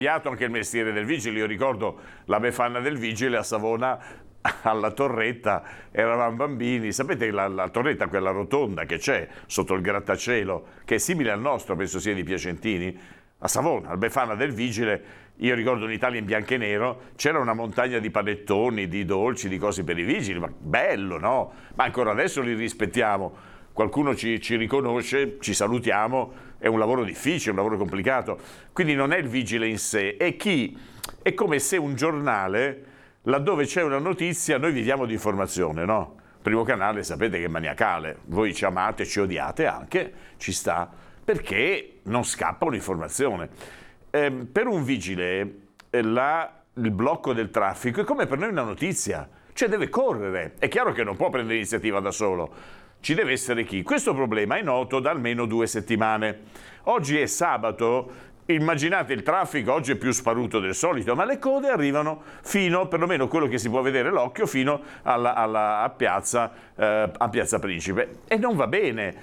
Anche il mestiere del vigile. Io ricordo la Befana del vigile a Savona, alla Torretta, eravamo bambini, sapete la Torretta, quella rotonda che c'è sotto il grattacielo, che è simile al nostro, penso sia di Piacentini, a Savona, al Befana del vigile. Io ricordo un'Italia in bianco e nero, c'era una montagna di panettoni, di dolci, di cose per i vigili, ma bello, no? Ma ancora adesso li rispettiamo. Qualcuno ci riconosce, ci salutiamo, è un lavoro difficile, un lavoro complicato. Quindi non è il vigile in sé, è come se un giornale, laddove c'è una notizia, noi viviamo di informazione, no? Primo Canale sapete che è maniacale, voi ci amate, ci odiate anche, ci sta, perché non scappa un'informazione. Per un vigile il blocco del traffico è come per noi una notizia, cioè deve correre, è chiaro che non può prendere iniziativa da solo. Ci deve essere chi? Questo problema è noto da almeno 2 settimane. Oggi è sabato, immaginate il traffico, oggi è più sparuto del solito, ma le code arrivano fino, perlomeno quello che si può vedere l'occhio, fino a Piazza Principe. E non va bene.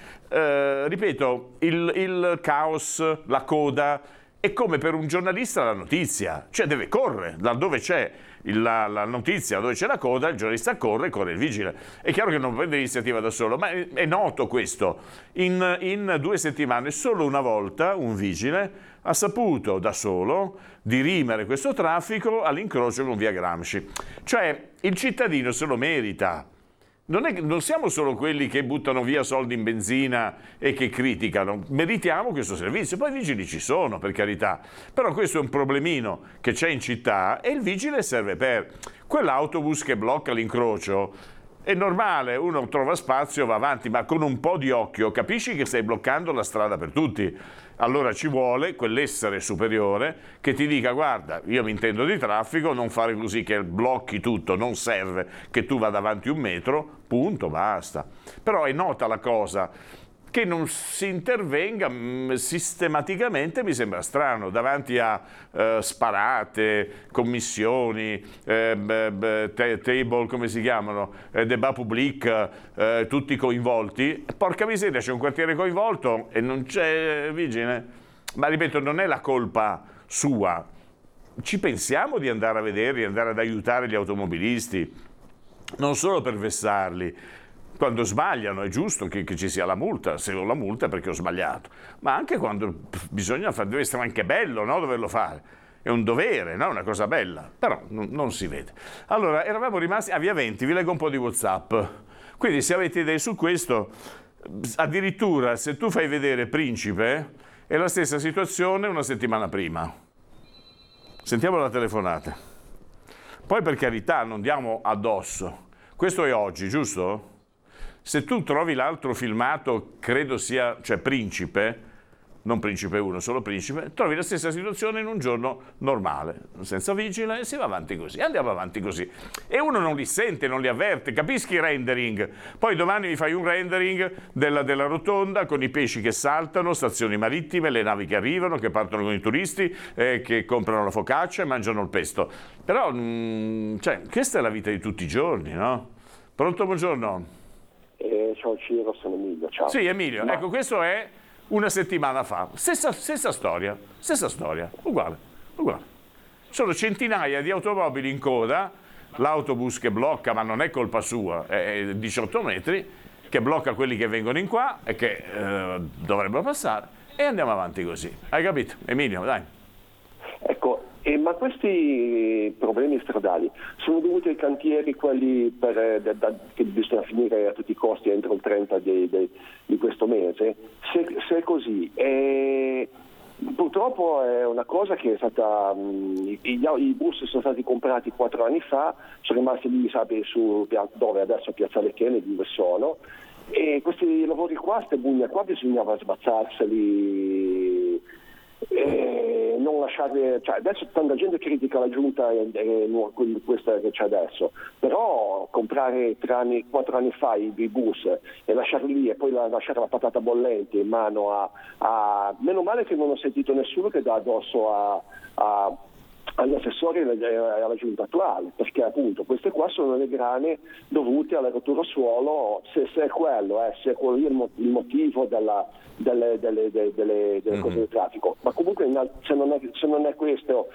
Ripeto, il caos, la coda, è come per un giornalista la notizia, cioè deve correre, laddove c'è la notizia, dove c'è la coda, il giornalista corre il vigile. È chiaro che non prende l'iniziativa da solo, ma è noto questo. In 2 settimane solo una volta un vigile ha saputo da solo dirimere questo traffico all'incrocio con via Gramsci. Cioè il cittadino se lo merita. Non siamo solo quelli che buttano via soldi in benzina e che criticano, meritiamo questo servizio. Poi i vigili ci sono, per carità, però questo è un problemino che c'è in città e il vigile serve per quell'autobus che blocca l'incrocio. È normale, uno trova spazio, va avanti, ma con un po' di occhio capisci che stai bloccando la strada per tutti. Allora ci vuole quell'essere superiore che ti dica: guarda, io mi intendo di traffico, non fare così che blocchi tutto, non serve che tu vada avanti 1 metro, punto, basta. Però è nota la cosa, che non si intervenga sistematicamente mi sembra strano, davanti a sparate, commissioni, table, come si chiamano, débat public, tutti coinvolti. Porca miseria, c'è un quartiere coinvolto e non c'è vigile. Ma ripeto, non è la colpa sua. Ci pensiamo di andare a vedere, di andare ad aiutare gli automobilisti, non solo per vessarli. Quando sbagliano è giusto che ci sia la multa, se ho la multa è perché ho sbagliato, ma anche quando bisogna fare, deve essere anche bello, no? Doverlo fare, è un dovere, no? Una cosa bella, però non si vede. Allora, eravamo rimasti a Via 20, vi leggo un po' di WhatsApp, quindi se avete idee su questo, addirittura se tu fai vedere Principe, è la stessa situazione una settimana prima. Sentiamo la telefonata. Poi per carità non diamo addosso, questo è oggi, giusto? Se tu trovi l'altro filmato, credo sia, cioè Principe, non Principe 1, solo Principe, trovi la stessa situazione in un giorno normale, senza vigile, e si va avanti così, andiamo avanti così. E uno non li sente, non li avverte, capisci il rendering. Poi domani mi fai un rendering della rotonda con i pesci che saltano, stazioni marittime, le navi che arrivano, che partono con i turisti, che comprano la focaccia e mangiano il pesto. Però, cioè, questa è la vita di tutti i giorni, no? Pronto, buongiorno. Ciao Ciro, sono Emilio. Ciao. Sì, Emilio, ecco, questo è una settimana fa. Stessa storia, uguale. Sono centinaia di automobili in coda, l'autobus che blocca, ma non è colpa sua, è 18 metri, che blocca quelli che vengono in qua e che dovrebbero passare, e andiamo avanti così. Hai capito, Emilio? Dai. Ecco, ma questi problemi stradali sono dovuti ai cantieri, quelli che bisogna finire a tutti i costi entro il 30 di questo mese? Se è così, purtroppo è una cosa che è stata, i bus sono stati comprati 4 anni fa, sono rimasti lì, sape, dove adesso Piazzale Kennedy, dove sono, e questi lavori qua, queste bugne qua, bisognava sbazzarseli, non lasciare, cioè adesso tanta gente critica la giunta questa che c'è adesso, però comprare 4 anni fa i bus e lasciarli lì e poi lasciare la patata bollente in mano meno male che non ho sentito nessuno che dà addosso agli assessori e alla giunta attuale, perché appunto queste qua sono le grane dovute alla rottura suolo, se è quello, se è quello il motivo delle cose del traffico, ma comunque se non è questo